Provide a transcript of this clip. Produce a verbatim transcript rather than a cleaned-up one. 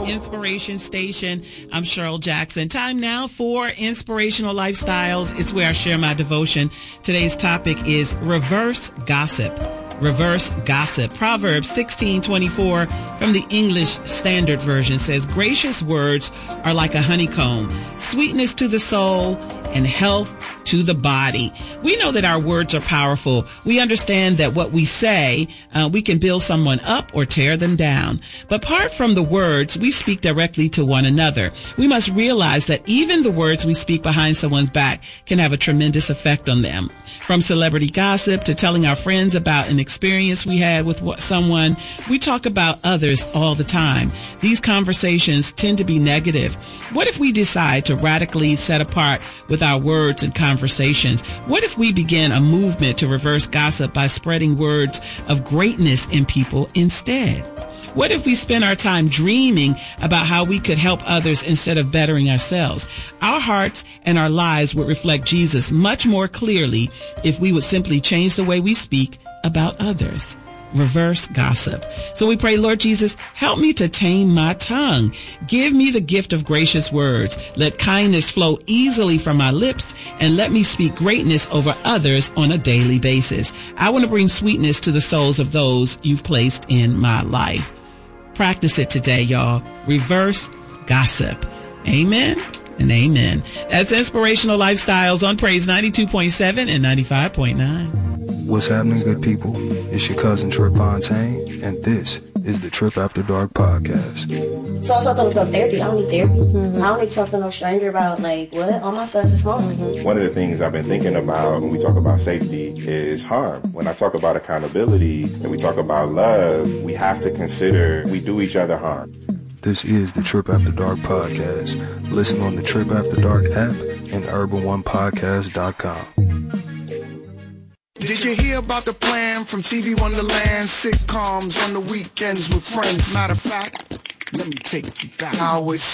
Inspiration Station. I'm Cheryl Jackson. Time now for Inspirational Lifestyles. It's where I share my devotion. Today's topic is reverse gossip. Reverse gossip. Proverbs sixteen twenty-four from the English Standard Version says, gracious words are like a honeycomb, sweetness to the soul and health to the body. We know that our words are powerful. We understand that what we say, uh, we can build someone up or tear them down. But apart from the words, we speak directly to one another. We must realize that even the words we speak behind someone's back can have a tremendous effect on them. From celebrity gossip to telling our friends about an experience we had with someone, we talk about others all the time. These conversations tend to be negative. What if we decide to radically set apart with our words and conversations? What if we begin a movement to reverse gossip by spreading words of greatness in people instead? What if we spend our time dreaming about how we could help others instead of bettering ourselves? Our hearts and our lives would reflect Jesus much more clearly if we would simply change the way we speak about others. Reverse gossip. So we pray, Lord Jesus, help me to tame my tongue. Give me the gift of gracious words. Let kindness flow easily from my lips, and let me speak greatness over others on a daily basis. I want to bring sweetness to the souls of those you've placed in my life. Practice it today, y'all. Reverse gossip. Amen and amen. That's Inspirational Lifestyles on Praise ninety-two point seven and ninety-five point nine. What's happening, good people? It's your cousin Trip Fontaine, and this is the Trip After Dark podcast. So I told him to go to therapy. I don't need therapy. Mm-hmm. I don't need to talk to no stranger about, like, what? All my stuff is home. Mm-hmm. One of the things I've been thinking about when we talk about safety is harm. When I talk about accountability and we talk about love, we have to consider we do each other harm. This is the Trip After Dark podcast. Listen on the Trip After Dark app and urban one podcast dot com. Did you hear about the plan from T V Wonderland? Sitcoms on the weekends with friends. Matter of fact, let me take you back. How it's